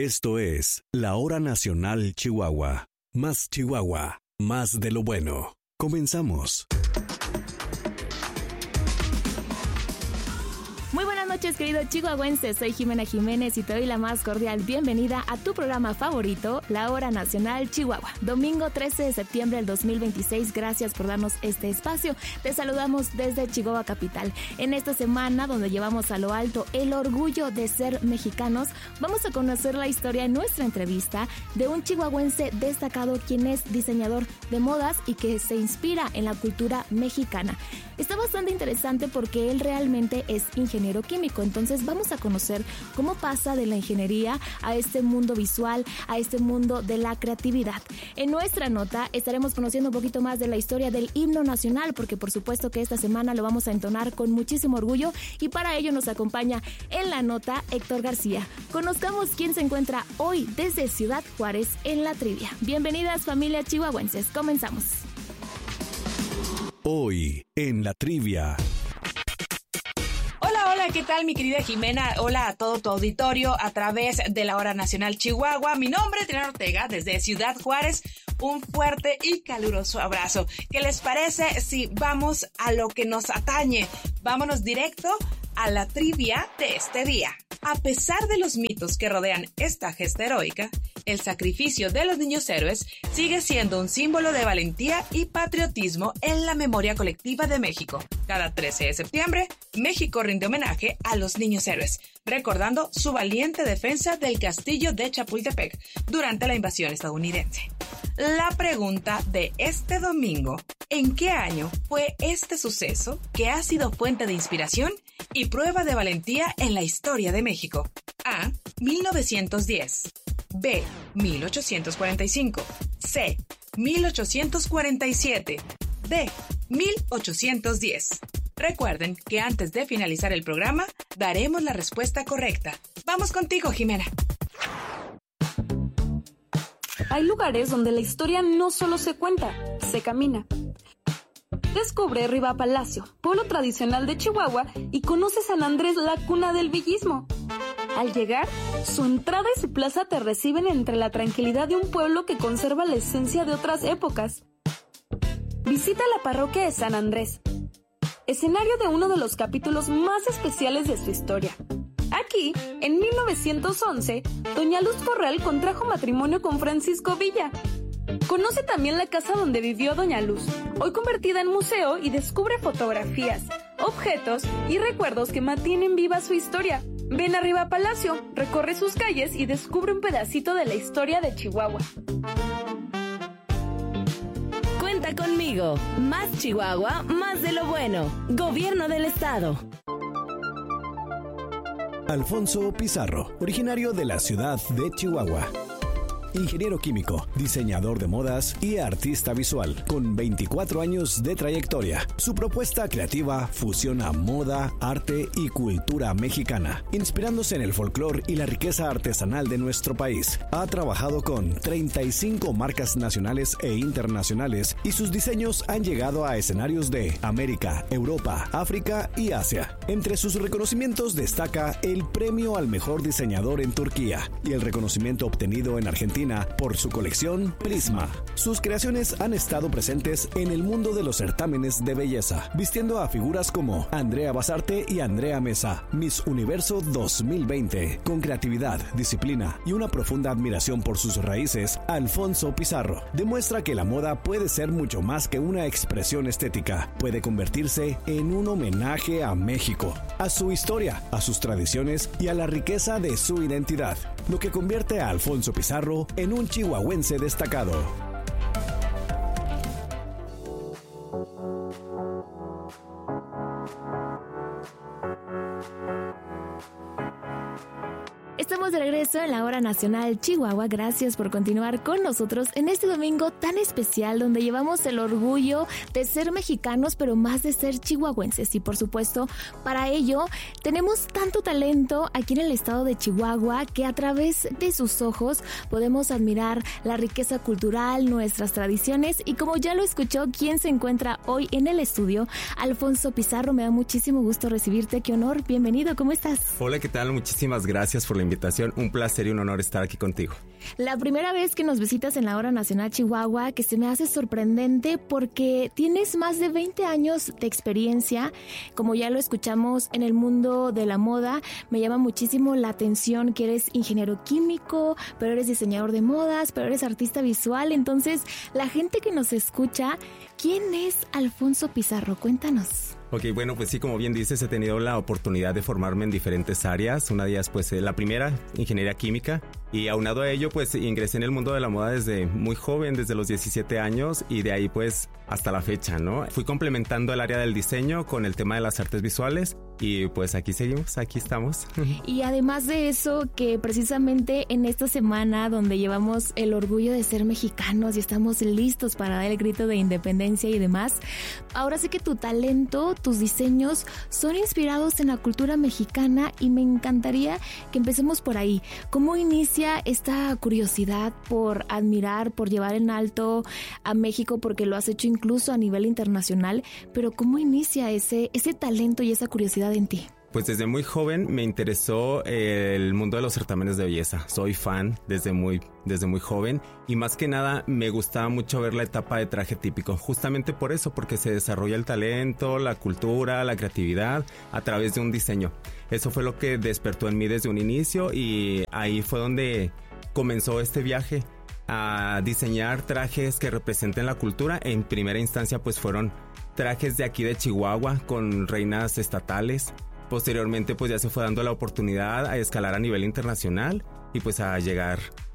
Esto es La Hora Nacional Chihuahua. Más Chihuahua, más de lo bueno. Comenzamos. Muy buenas noches, querido chihuahuense. Soy Jimena Jiménez y te doy la más cordial bienvenida a tu programa favorito, La Hora Nacional Chihuahua. Domingo 13 de septiembre del 2026. Gracias por darnos este espacio. Te saludamos desde Chihuahua Capital. En esta semana, donde llevamos a lo alto el orgullo de ser mexicanos, vamos a conocer la historia en nuestra entrevista de un chihuahuense destacado quien es diseñador de modas y que se inspira en la cultura mexicana. Está bastante interesante porque él realmente es ingeniero químico, entonces vamos a conocer cómo pasa de la ingeniería a este mundo visual, a este mundo de la creatividad. En nuestra nota estaremos conociendo un poquito más de la historia del himno nacional, porque por supuesto que esta semana lo vamos a entonar con muchísimo orgullo y para ello nos acompaña en la nota Héctor García. Conozcamos quién se encuentra hoy desde Ciudad Juárez en la trivia. Bienvenidas, familia chihuahuenses, comenzamos. Hoy en la trivia. Hola, ¿qué tal, mi querida Jimena? Hola a todo tu auditorio a través de la Hora Nacional Chihuahua. Mi nombre es Triana Ortega, desde Ciudad Juárez. Un fuerte y caluroso abrazo. ¿Qué les parece si vamos a lo que nos atañe? Vámonos directo a la trivia de este día. A pesar de los mitos que rodean esta gesta heroica, el sacrificio de los niños héroes sigue siendo un símbolo de valentía y patriotismo en la memoria colectiva de México. Cada 13 de septiembre, México rinde homenaje a los niños héroes, recordando su valiente defensa del castillo de Chapultepec durante la invasión estadounidense. La pregunta de este domingo: ¿en qué año fue este suceso que ha sido fuente de inspiración y prueba de valentía en la historia de México? A. 1910. B. 1845. C. 1847. D. 1810. Recuerden que antes de finalizar el programa, daremos la respuesta correcta. Vamos contigo, Jimena. Hay lugares donde la historia no solo se cuenta, se camina. Descubre Riva Palacio, pueblo tradicional de Chihuahua, y conoce San Andrés, la cuna del villismo. Al llegar, su entrada y su plaza te reciben entre la tranquilidad de un pueblo que conserva la esencia de otras épocas. Visita la parroquia de San Andrés, escenario de uno de los capítulos más especiales de su historia. Aquí, en 1911, Doña Luz Corral contrajo matrimonio con Francisco Villa. Conoce también la casa donde vivió Doña Luz, hoy convertida en museo, y descubre fotografías, objetos y recuerdos que mantienen viva su historia. Ven arriba a Palacio, recorre sus calles y descubre un pedacito de la historia de Chihuahua. Cuenta conmigo. Más Chihuahua, más de lo bueno. Gobierno del Estado. Alfonso Pizarro, originario de la ciudad de Chihuahua. Ingeniero químico, diseñador de modas y artista visual, con 24 años de trayectoria. Su propuesta creativa fusiona moda, arte y cultura mexicana, inspirándose en el folclore y la riqueza artesanal de nuestro país. Ha trabajado con 35 marcas nacionales e internacionales y sus diseños han llegado a escenarios de América, Europa, África y Asia. Entre sus reconocimientos destaca el premio al mejor diseñador en Turquía y el reconocimiento obtenido en Argentina por su colección Prisma. Sus creaciones han estado presentes en el mundo de los certámenes de belleza, vistiendo a figuras como Andrea Basarte y Andrea Mesa, Miss Universo 2020. Con creatividad, disciplina y una profunda admiración por sus raíces, Alfonso Pizarro demuestra que la moda puede ser mucho más que una expresión estética. Puede convertirse en un homenaje a México, a su historia, a sus tradiciones y a la riqueza de su identidad, lo que convierte a Alfonso Pizarro en un chihuahuense destacado. Estamos de regreso en la Hora Nacional Chihuahua. Gracias por continuar con nosotros en este domingo tan especial donde llevamos el orgullo de ser mexicanos, pero más de ser chihuahuenses. Y por supuesto, para ello tenemos tanto talento aquí en el estado de Chihuahua que a través de sus ojos podemos admirar la riqueza cultural, nuestras tradiciones. Y como ya lo escuchó, ¿quién se encuentra hoy en el estudio? Alfonso Pizarro, me da muchísimo gusto recibirte. Qué honor, bienvenido, ¿cómo estás? Hola, ¿qué tal? Muchísimas gracias por la invitación. invitación. Un placer y un honor estar aquí contigo. La primera vez que nos visitas en la Hora Nacional Chihuahua, que se me hace sorprendente porque tienes más de 20 años de experiencia, como ya lo escuchamos en el mundo de la moda. Me llama muchísimo la atención que eres ingeniero químico, pero eres diseñador de modas, pero eres artista visual. Entonces, la gente que nos escucha, ¿quién es Alfonso Pizarro? Cuéntanos. Ok, bueno, pues sí, como bien dices, he tenido la oportunidad de formarme en diferentes áreas. Una de ellas, pues, la primera, ingeniería química. Y aunado a ello, pues, ingresé en el mundo de la moda desde muy joven, desde los 17 años, y de ahí, pues, hasta la fecha, ¿no? Fui complementando el área del diseño con el tema de las artes visuales, y pues aquí seguimos, aquí estamos. Y además de eso, que precisamente en esta semana donde llevamos el orgullo de ser mexicanos y estamos listos para dar el grito de independencia y demás, ahora sí que tu talento, tus diseños son inspirados en la cultura mexicana, y me encantaría que empecemos por ahí. ¿Cómo inicia esta curiosidad por admirar, por llevar en alto a México, porque lo has hecho incluso a nivel internacional, pero cómo inicia ese talento y esa curiosidad en ti? Pues desde muy joven me interesó el mundo de los certámenes de belleza. Soy fan desde muy joven, y más que nada me gustaba mucho ver la etapa de traje típico, justamente por eso, porque se desarrolla el talento, la cultura, la creatividad a través de un diseño. Eso fue lo que despertó en mí desde un inicio, y ahí fue donde comenzó este viaje a diseñar trajes que representen la cultura. En primera instancia pues fueron trajes de aquí de Chihuahua con reinas estatales. Posteriormente pues ya se fue dando la oportunidad a escalar a nivel internacional y pues a llegar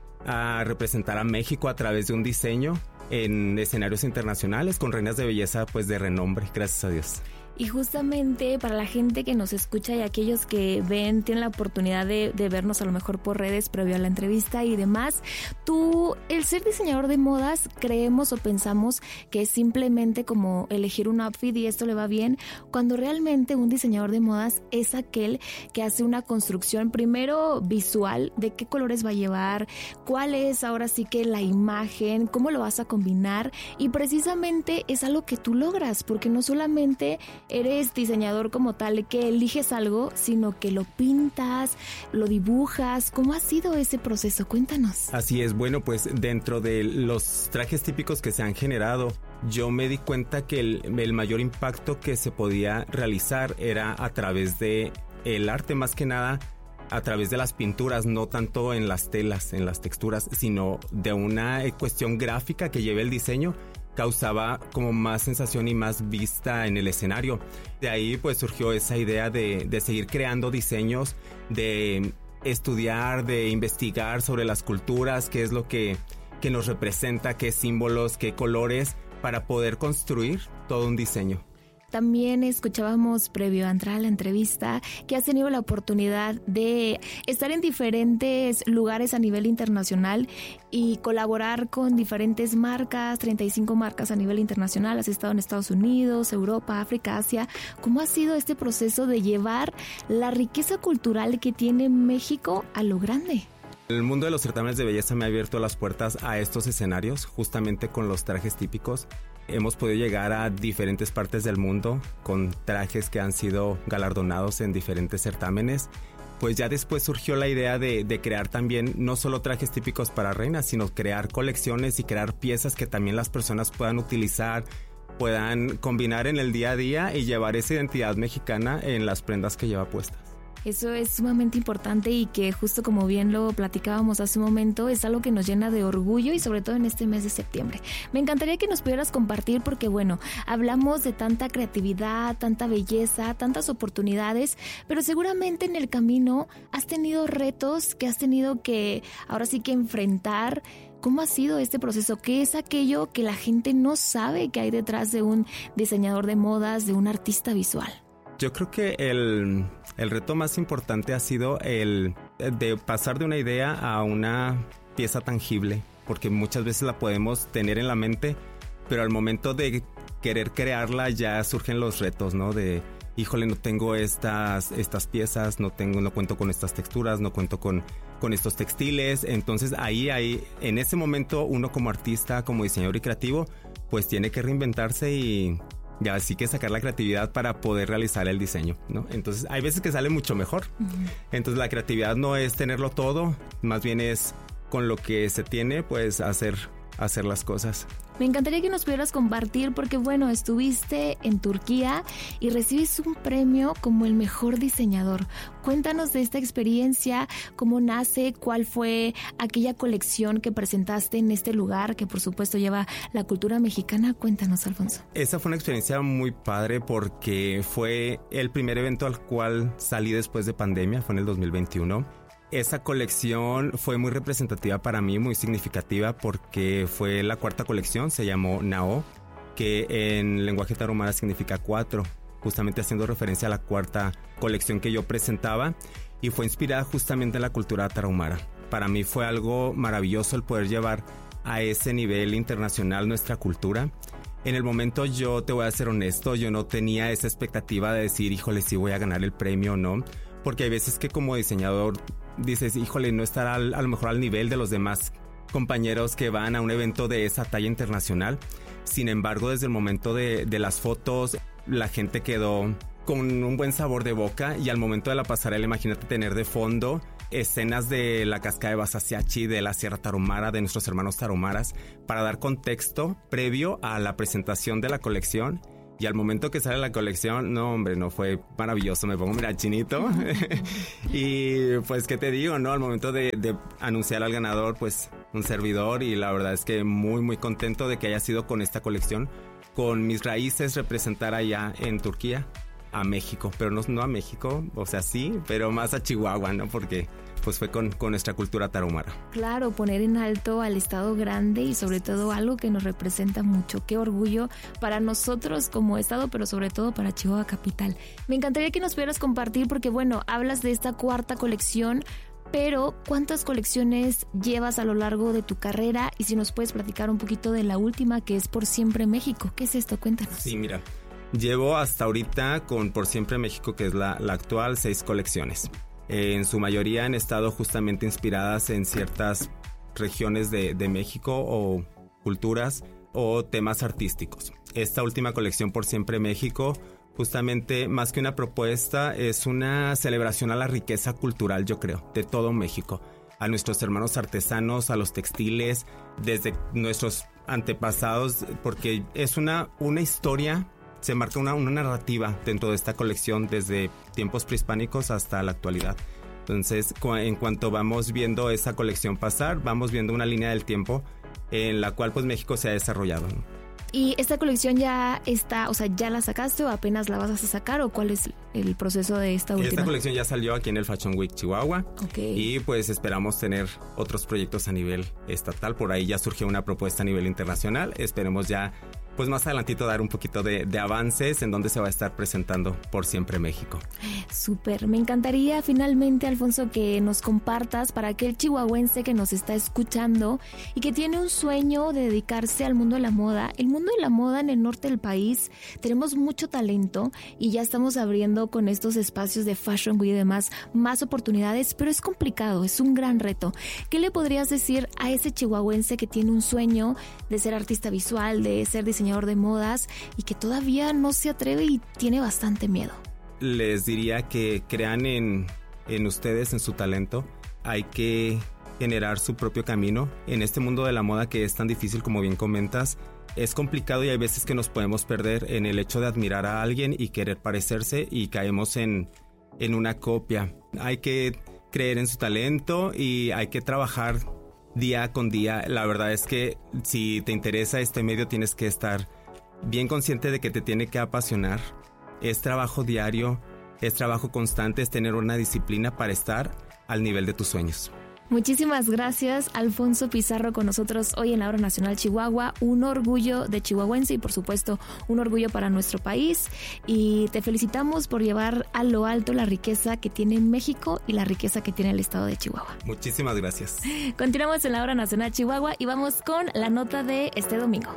a representar a México a través de un diseño en escenarios internacionales con reinas de belleza pues de renombre, gracias a Dios. Y justamente para la gente que nos escucha y aquellos que tienen la oportunidad de vernos a lo mejor por redes previo a la entrevista y demás, tú, el ser diseñador de modas, creemos o pensamos que es simplemente como elegir un outfit y esto le va bien, cuando realmente un diseñador de modas es aquel que hace una construcción primero visual de qué colores va a llevar, cuál es ahora sí que la imagen, cómo lo vas a combinar, y precisamente es algo que tú logras, porque no solamente eres diseñador como tal que eliges algo, sino que lo pintas, lo dibujas. ¿Cómo ha sido ese proceso? Cuéntanos. Así es, bueno, pues dentro de los trajes típicos que se han generado, yo me di cuenta que el mayor impacto que se podía realizar era a través de el arte, más que nada a través de las pinturas, no tanto en las telas, en las texturas, sino de una cuestión gráfica que lleve el diseño. Causaba como más sensación y más vista en el escenario. De ahí pues surgió esa idea de seguir creando diseños, de estudiar, de investigar sobre las culturas, qué es lo que nos representa, qué símbolos, qué colores, para poder construir todo un diseño. También escuchábamos previo a entrar a la entrevista que has tenido la oportunidad de estar en diferentes lugares a nivel internacional y colaborar con diferentes marcas, 35 marcas a nivel internacional. Has estado en Estados Unidos, Europa, África, Asia. ¿Cómo ha sido este proceso de llevar la riqueza cultural que tiene México a lo grande? El mundo de los certámenes de belleza me ha abierto las puertas a estos escenarios, justamente con los trajes típicos. Hemos podido llegar a diferentes partes del mundo con trajes que han sido galardonados en diferentes certámenes. Pues ya después surgió la idea de crear también no solo trajes típicos para reinas, sino crear colecciones y crear piezas que también las personas puedan utilizar, puedan combinar en el día a día y llevar esa identidad mexicana en las prendas que lleva puestas. Eso es sumamente importante y que justo como bien lo platicábamos hace un momento, es algo que nos llena de orgullo y sobre todo en este mes de septiembre. Me encantaría que nos pudieras compartir porque bueno, hablamos de tanta creatividad, tanta belleza, tantas oportunidades, pero seguramente en el camino has tenido retos que has tenido que ahora sí que enfrentar. ¿Cómo ha sido este proceso? ¿Qué es aquello que la gente no sabe que hay detrás de un diseñador de modas, de un artista visual? Yo creo que el reto más importante ha sido el de pasar de una idea a una pieza tangible, porque muchas veces la podemos tener en la mente, pero al momento de querer crearla ya surgen los retos, ¿no? De, híjole, no tengo estas piezas, no cuento con estas texturas, no cuento con estos textiles. Entonces ahí en ese momento uno como artista, como diseñador y creativo, pues tiene que reinventarse y Ya así que sacar la creatividad para poder realizar el diseño, ¿no? Entonces hay veces que sale mucho mejor. Entonces la creatividad no es tenerlo todo, más bien es con lo que se tiene, pues hacer las cosas. Me encantaría que nos pudieras compartir porque, bueno, estuviste en Turquía y recibes un premio como el mejor diseñador. Cuéntanos de esta experiencia, cómo nace, cuál fue aquella colección que presentaste en este lugar que por supuesto lleva la cultura mexicana. Cuéntanos, Alfonso. Esa fue una experiencia muy padre porque fue el primer evento al cual salí después de pandemia, fue en el 2021. Esa colección fue muy representativa para mí, muy significativa porque fue la cuarta colección, se llamó Nao, que en lenguaje tarahumara significa 4, justamente haciendo referencia a la cuarta colección que yo presentaba y fue inspirada justamente en la cultura tarahumara. Para mí fue algo maravilloso el poder llevar a ese nivel internacional nuestra cultura. En el momento, yo te voy a ser honesto, yo no tenía esa expectativa de decir, híjole, si voy a ganar el premio o no, porque hay veces que como diseñador dices, híjole, no estará a lo mejor al nivel de los demás compañeros que van a un evento de esa talla internacional. Sin embargo, desde el momento de las fotos, la gente quedó con un buen sabor de boca y al momento de la pasarela, imagínate tener de fondo escenas de la cascada de Basasiachi, de la Sierra Tarahumara, de nuestros hermanos tarahumaras, para dar contexto previo a la presentación de la colección. Y al momento que sale la colección, no hombre, no fue maravilloso, me pongo mira chinito. Y pues qué te digo, ¿no? Al momento de anunciar al ganador, pues un servidor, y la verdad es que muy muy contento de que haya sido con esta colección, con mis raíces, representar allá en Turquía a México, pero no a México, o sea sí, pero más a Chihuahua, ¿no? Porque pues fue con nuestra cultura tarahumara. Claro, poner en alto al estado grande y sobre todo algo que nos representa mucho. Qué orgullo para nosotros como estado, pero sobre todo para Chihuahua capital. Me encantaría que nos pudieras compartir porque, bueno, hablas de esta cuarta colección, pero ¿cuántas colecciones llevas a lo largo de tu carrera? Y si nos puedes platicar un poquito de la última, que es Por Siempre México. ¿Qué es esto? Cuéntanos. Sí, mira, llevo hasta ahorita con Por Siempre México, que es la actual, 6 colecciones. En su mayoría han estado justamente inspiradas en ciertas regiones de México o culturas o temas artísticos. Esta última colección, Por Siempre México, justamente más que una propuesta, es una celebración a la riqueza cultural, yo creo, de todo México. A nuestros hermanos artesanos, a los textiles, desde nuestros antepasados, porque es una historia. Se marca una narrativa dentro de esta colección desde tiempos prehispánicos hasta la actualidad. Entonces, en cuanto vamos viendo esa colección pasar, vamos viendo una línea del tiempo en la cual pues México se ha desarrollado, ¿no? ¿Y esta colección ya está, o sea, ya la sacaste o apenas la vas a sacar o cuál es el proceso de esta última? Esta colección ya salió aquí en el Fashion Week Chihuahua. Okay. Y pues esperamos tener otros proyectos a nivel estatal. Por ahí ya surgió una propuesta a nivel internacional. Esperemos ya pues más adelantito dar un poquito de avances en donde se va a estar presentando Por Siempre México. Súper, me encantaría finalmente, Alfonso, que nos compartas para aquel chihuahuense que nos está escuchando y que tiene un sueño de dedicarse al mundo de la moda. El mundo de la moda en el norte del país, tenemos mucho talento y ya estamos abriendo con estos espacios de Fashion Week y demás más oportunidades, pero es complicado, es un gran reto. ¿Qué le podrías decir a ese chihuahuense que tiene un sueño de ser artista visual, de ser diseñador de modas y que todavía no se atreve y tiene bastante miedo? Les diría que crean en ustedes, en su talento. Hay que generar su propio camino. En este mundo de la moda que es tan difícil, como bien comentas, es complicado y hay veces que nos podemos perder en el hecho de admirar a alguien y querer parecerse y caemos en una copia. Hay que creer en su talento y hay que trabajar día con día. La verdad es que si te interesa este medio tienes que estar bien consciente de que te tiene que apasionar. Es trabajo diario, es trabajo constante, es tener una disciplina para estar al nivel de tus sueños. Muchísimas gracias, Alfonso Pizarro, con nosotros hoy en la Hora Nacional Chihuahua. Un orgullo de chihuahuense y por supuesto un orgullo para nuestro país, y te felicitamos por llevar a lo alto la riqueza que tiene México y la riqueza que tiene el estado de Chihuahua. Muchísimas gracias. Continuamos en la Hora Nacional Chihuahua y vamos con la nota de este domingo.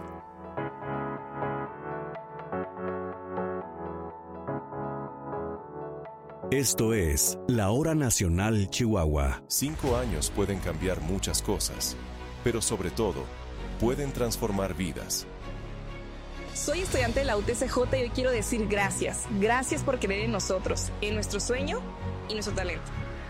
Esto es La Hora Nacional Chihuahua. 5 años pueden cambiar muchas cosas, pero sobre todo, pueden transformar vidas. Soy estudiante de la UTCJ y hoy quiero decir gracias. Gracias por creer en nosotros, en nuestro sueño y nuestro talento.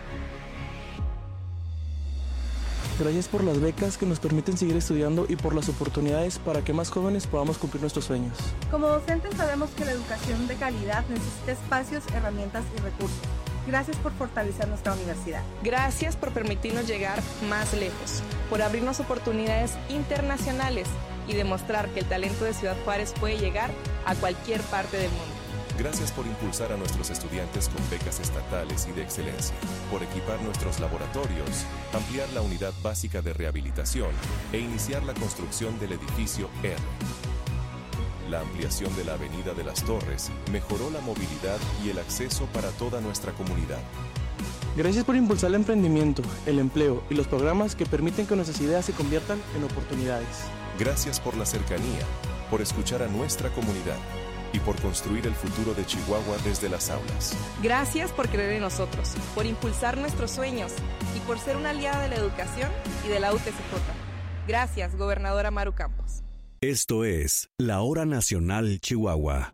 Gracias por las becas que nos permiten seguir estudiando y por las oportunidades para que más jóvenes podamos cumplir nuestros sueños. Como docentes sabemos que la educación de calidad necesita espacios, herramientas y recursos. Gracias por fortalecer nuestra universidad. Gracias por permitirnos llegar más lejos, por abrirnos oportunidades internacionales y demostrar que el talento de Ciudad Juárez puede llegar a cualquier parte del mundo. Gracias por impulsar a nuestros estudiantes con becas estatales y de excelencia, por equipar nuestros laboratorios, ampliar la unidad básica de rehabilitación e iniciar la construcción del edificio R. La ampliación de la Avenida de las Torres mejoró la movilidad y el acceso para toda nuestra comunidad. Gracias por impulsar el emprendimiento, el empleo y los programas que permiten que nuestras ideas se conviertan en oportunidades. Gracias por la cercanía, por escuchar a nuestra comunidad y por construir el futuro de Chihuahua desde las aulas. Gracias por creer en nosotros, por impulsar nuestros sueños y por ser una aliada de la educación y de la UTCJ. Gracias, gobernadora Maru Campos. Esto es La Hora Nacional Chihuahua.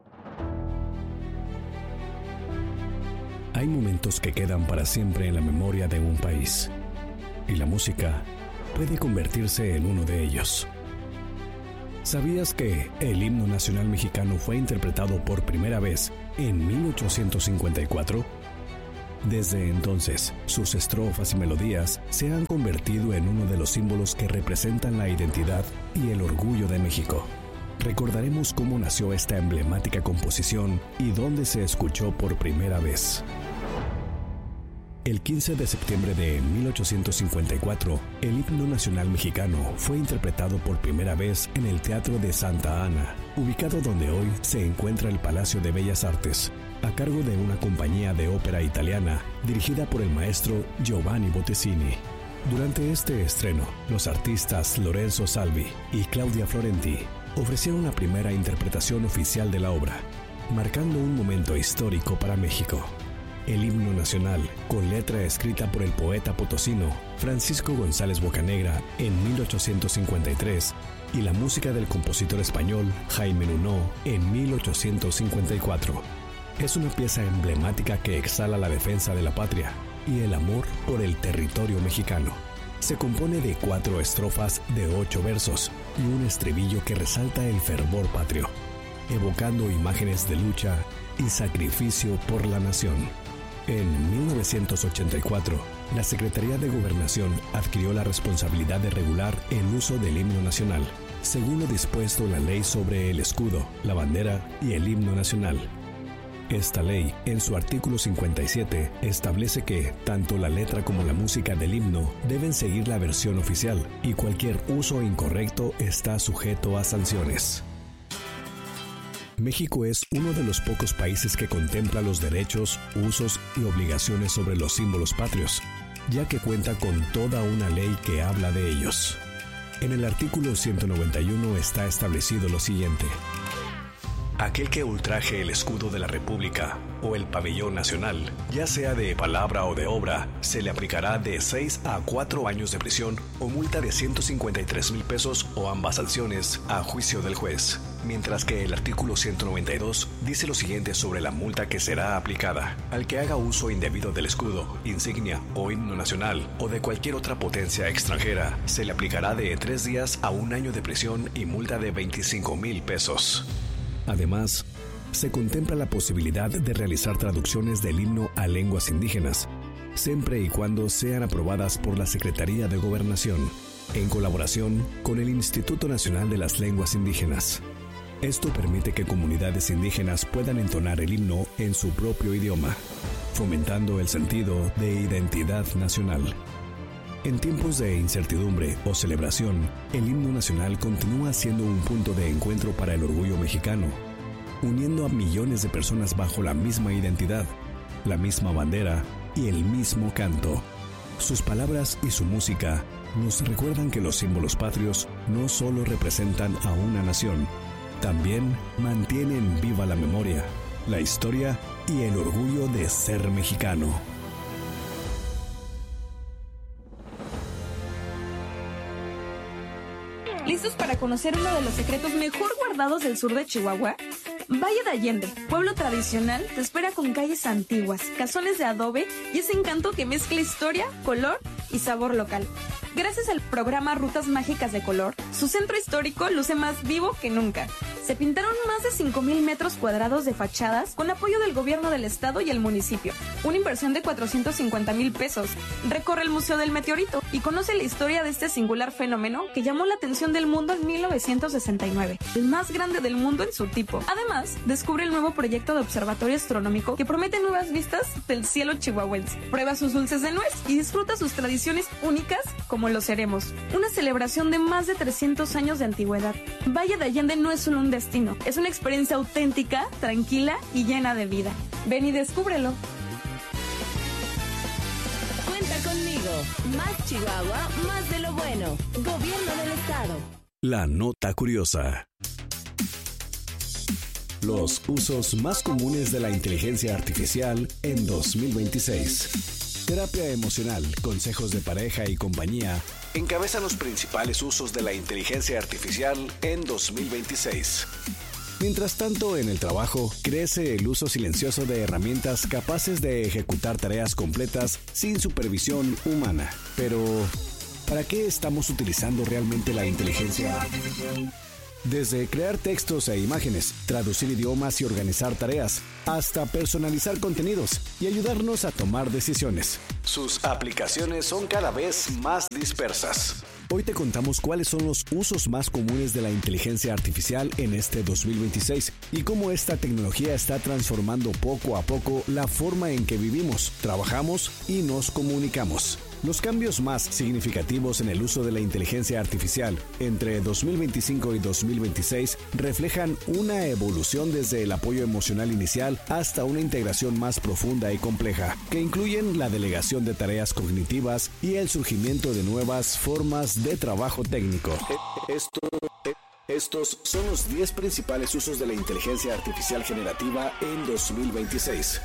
Hay momentos que quedan para siempre en la memoria de un país, y la música puede convertirse en uno de ellos. ¿Sabías que el himno nacional mexicano fue interpretado por primera vez en 1854? Desde entonces, sus estrofas y melodías se han convertido en uno de los símbolos que representan la identidad y el orgullo de México. Recordaremos cómo nació esta emblemática composición y dónde se escuchó por primera vez. El 15 de septiembre de 1854, el himno nacional mexicano fue interpretado por primera vez en el Teatro de Santa Ana, ubicado donde hoy se encuentra el Palacio de Bellas Artes, a cargo de una compañía de ópera italiana dirigida por el maestro Giovanni Bottesini. Durante este estreno, los artistas Lorenzo Salvi y Claudia Florenti ofrecieron la primera interpretación oficial de la obra, marcando un momento histórico para México. El himno nacional, con letra escrita por el poeta potosino Francisco González Bocanegra en 1853, y la música del compositor español Jaime Nuno en 1854. Es una pieza emblemática que exhala la defensa de la patria y el amor por el territorio mexicano. Se compone de 4 estrofas de 8 versos y un estribillo que resalta el fervor patrio, evocando imágenes de lucha y sacrificio por la nación. En 1984, la Secretaría de Gobernación adquirió la responsabilidad de regular el uso del himno nacional, según lo dispuesto en la Ley sobre el Escudo, la Bandera y el Himno Nacional. Esta ley, en su artículo 57, establece que tanto la letra como la música del himno deben seguir la versión oficial y cualquier uso incorrecto está sujeto a sanciones. México es uno de los pocos países que contempla los derechos, usos y obligaciones sobre los símbolos patrios, ya que cuenta con toda una ley que habla de ellos. En el artículo 191 está establecido lo siguiente: aquel que ultraje el escudo de la República o el pabellón nacional, ya sea de palabra o de obra, se le aplicará de 6 a 4 años de prisión o multa de 153,000 pesos o ambas sanciones a juicio del juez. Mientras que el artículo 192 dice lo siguiente sobre la multa que será aplicada: al que haga uso indebido del escudo, insignia o himno nacional o de cualquier otra potencia extranjera, se le aplicará de 3 días a 1 año de prisión y multa de 25,000 pesos. Además, se contempla la posibilidad de realizar traducciones del himno a lenguas indígenas, siempre y cuando sean aprobadas por la Secretaría de Gobernación, en colaboración con el Instituto Nacional de las Lenguas Indígenas. Esto permite que comunidades indígenas puedan entonar el himno en su propio idioma, fomentando el sentido de identidad nacional. En tiempos de incertidumbre o celebración, el himno nacional continúa siendo un punto de encuentro para el orgullo mexicano, uniendo a millones de personas bajo la misma identidad, la misma bandera y el mismo canto. Sus palabras y su música nos recuerdan que los símbolos patrios no solo representan a una nación, también mantienen viva la memoria, la historia y el orgullo de ser mexicano. ¿Listos para conocer uno de los secretos mejor guardados del sur de Chihuahua? Valle de Allende, pueblo tradicional, te espera con calles antiguas, casones de adobe y ese encanto que mezcla historia, color y sabor local. Gracias al programa Rutas Mágicas de Color, su centro histórico luce más vivo que nunca. Se pintaron más de 5,000 metros cuadrados de fachadas con apoyo del gobierno del estado y el municipio. Una inversión de 450,000 pesos. Recorre el Museo del Meteorito y conoce la historia de este singular fenómeno que llamó la atención del mundo en 1969, el más grande del mundo en su tipo. Además, descubre el nuevo proyecto de observatorio astronómico que promete nuevas vistas del cielo chihuahuense. Prueba sus dulces de nuez y disfruta sus tradiciones únicas como los Seremos, una celebración de más de 300 años de antigüedad. Valle de Allende no es solo un destino, es una experiencia auténtica, tranquila y llena de vida. Ven y descúbrelo. Cuenta conmigo. Más Chihuahua, más de lo bueno. Gobierno del estado. La nota curiosa. Los usos más comunes de la inteligencia artificial en 2026. Terapia emocional, consejos de pareja y compañía encabezan los principales usos de la inteligencia artificial en 2026. Mientras tanto, en el trabajo, crece el uso silencioso de herramientas capaces de ejecutar tareas completas sin supervisión humana. Pero, ¿para qué estamos utilizando realmente la inteligencia artificial? Desde crear textos e imágenes, traducir idiomas y organizar tareas, hasta personalizar contenidos y ayudarnos a tomar decisiones. Sus aplicaciones son cada vez más dispersas. Hoy te contamos cuáles son los usos más comunes de la inteligencia artificial en este 2026 y cómo esta tecnología está transformando poco a poco la forma en que vivimos, trabajamos y nos comunicamos. Los cambios más significativos en el uso de la inteligencia artificial entre 2025 y 2026 reflejan una evolución desde el apoyo emocional inicial hasta una integración más profunda y compleja, que incluyen la delegación de tareas cognitivas y el surgimiento de nuevas formas de trabajo técnico. Estos son los 10 principales usos de la inteligencia artificial generativa en 2026.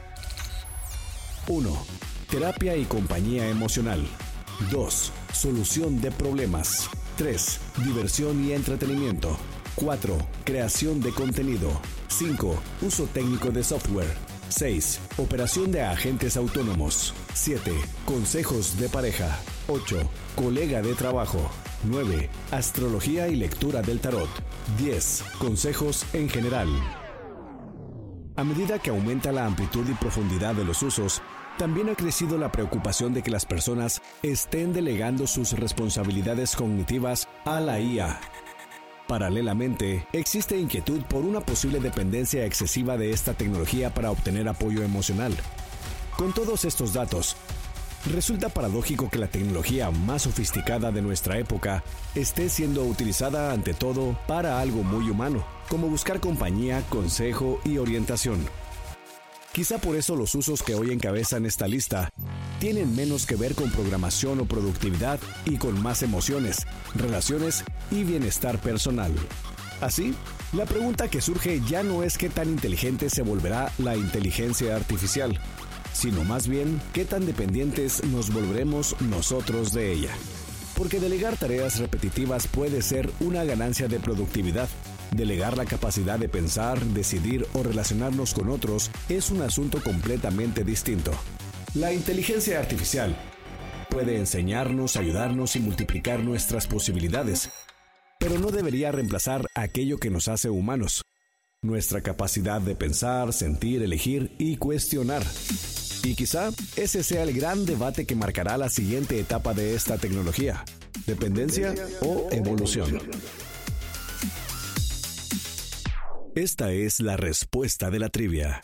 1. Terapia y compañía emocional. 2. Solución de problemas. 3. Diversión y entretenimiento. 4. Creación de contenido. 5. Uso técnico de software. 6. Operación de agentes autónomos. 7. Consejos de pareja. 8. Colega de trabajo. 9. Astrología y lectura del tarot. 10. Consejos en general. A medida que aumenta la amplitud y profundidad de los usos, también ha crecido la preocupación de que las personas estén delegando sus responsabilidades cognitivas a la IA. Paralelamente, existe inquietud por una posible dependencia excesiva de esta tecnología para obtener apoyo emocional. Con todos estos datos, resulta paradójico que la tecnología más sofisticada de nuestra época esté siendo utilizada ante todo para algo muy humano, como buscar compañía, consejo y orientación. Quizá por eso los usos que hoy encabezan esta lista tienen menos que ver con programación o productividad y con más emociones, relaciones y bienestar personal. Así, la pregunta que surge ya no es qué tan inteligente se volverá la inteligencia artificial, sino más bien qué tan dependientes nos volveremos nosotros de ella. Porque delegar tareas repetitivas puede ser una ganancia de productividad. Delegar la capacidad de pensar, decidir o relacionarnos con otros es un asunto completamente distinto. La inteligencia artificial puede enseñarnos, ayudarnos y multiplicar nuestras posibilidades, pero no debería reemplazar aquello que nos hace humanos: nuestra capacidad de pensar, sentir, elegir y cuestionar. Y quizá ese sea el gran debate que marcará la siguiente etapa de esta tecnología: dependencia o evolución. Esta es la respuesta de la trivia.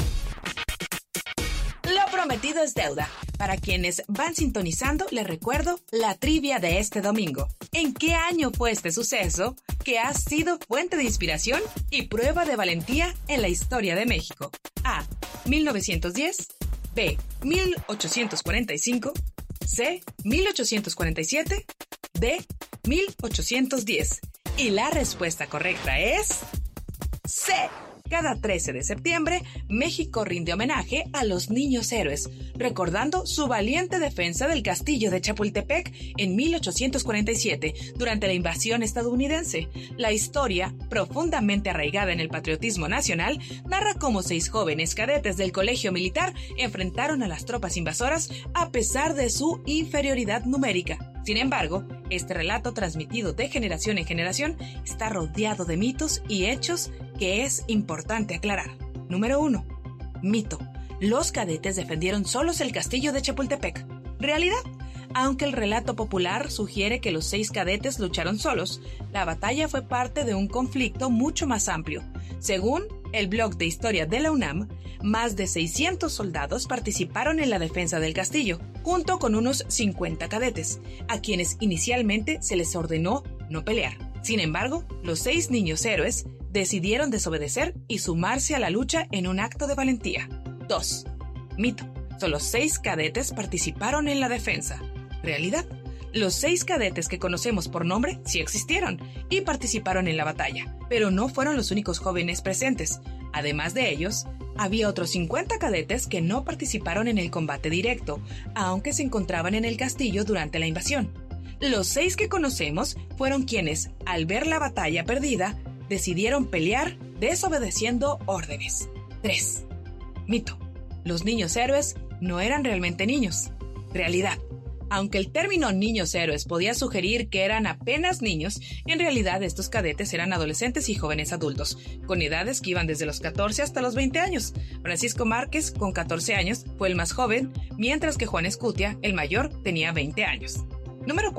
Lo prometido es deuda. Para quienes van sintonizando, les recuerdo la trivia de este domingo. ¿En qué año fue este suceso que ha sido fuente de inspiración y prueba de valentía en la historia de México? A. 1910. B. 1845. C. 1847. D. 1810. Y la respuesta correcta es... C. Cada 13 de septiembre, México rinde homenaje a los niños héroes, recordando su valiente defensa del castillo de Chapultepec en 1847 durante la invasión estadounidense. La historia, profundamente arraigada en el patriotismo nacional, narra cómo 6 jóvenes cadetes del colegio militar enfrentaron a las tropas invasoras a pesar de su inferioridad numérica. Sin embargo, este relato transmitido de generación en generación está rodeado de mitos y hechos que es importante aclarar. Número 1. Mito. Los cadetes defendieron solos el castillo de Chapultepec. Realidad. Aunque el relato popular sugiere que los 6 cadetes lucharon solos, la batalla fue parte de un conflicto mucho más amplio. Según el blog de historia de la UNAM, más de 600 soldados participaron en la defensa del castillo, junto con unos 50 cadetes, a quienes inicialmente se les ordenó no pelear. Sin embargo, los 6 niños héroes decidieron desobedecer y sumarse a la lucha en un acto de valentía. 2. Mito. Solo 6 cadetes participaron en la defensa. Realidad. Los 6 cadetes que conocemos por nombre sí existieron y participaron en la batalla, pero no fueron los únicos jóvenes presentes. Además de ellos, había otros 50 cadetes que no participaron en el combate directo, aunque se encontraban en el castillo durante la invasión. Los 6 que conocemos fueron quienes, al ver la batalla perdida, decidieron pelear desobedeciendo órdenes. 3. Mito. Los niños héroes no eran realmente niños. Realidad. Aunque el término niños héroes podía sugerir que eran apenas niños, en realidad estos cadetes eran adolescentes y jóvenes adultos, con edades que iban desde los 14 hasta los 20 años. Francisco Márquez, con 14 años, fue el más joven, mientras que Juan Escutia, el mayor, tenía 20 años. Número 4.